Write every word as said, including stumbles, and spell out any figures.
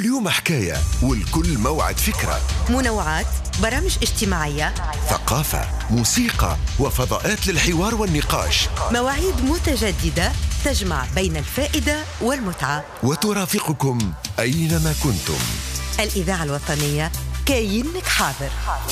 كل يوم حكاية والكل موعد فكرة. منوعات، برامج اجتماعية، ثقافة، موسيقى، وفضاءات للحوار والنقاش. مواعيد متجددة تجمع بين الفائدة والمتعة، وترافقكم أينما كنتم. الإذاعة الوطنية كاينك حاضر.